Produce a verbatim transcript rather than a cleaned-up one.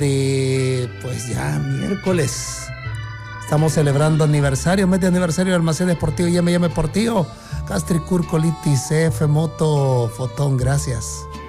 de, pues ya miércoles. Estamos celebrando aniversario, mes de aniversario del Almacén Deportivo y M y M Deportivo. Castricur, Colitis, C F Moto, Fotón, gracias.